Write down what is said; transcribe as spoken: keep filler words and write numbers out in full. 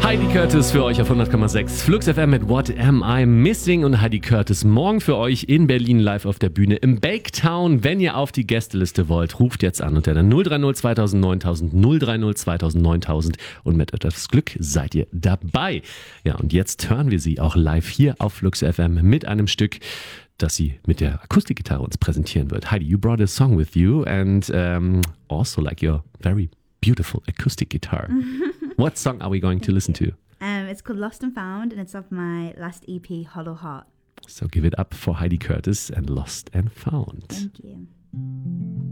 Heidi Curtis für euch auf hundert Komma sechs Flux F M mit What Am I Missing? Und Heidi Curtis morgen für euch in Berlin live auf der Bühne im Baketown. Wenn ihr auf die Gästeliste wollt, ruft jetzt an unter der null drei null zweitausend neuntausend null drei null zweitausend neuntausend und mit etwas Glück seid ihr dabei. Ja, und jetzt hören wir sie auch live hier auf Flux F M mit einem Stück, das sie mit der Akustikgitarre uns präsentieren wird. Heidi, you brought a song with you and um, also like your very beautiful acoustic guitar. What song are we going to listen to? Um, it's called Lost and Found, and it's off my last E P, Hollow Heart. So give it up for Heidi Curtis and Lost and Found. Thank you.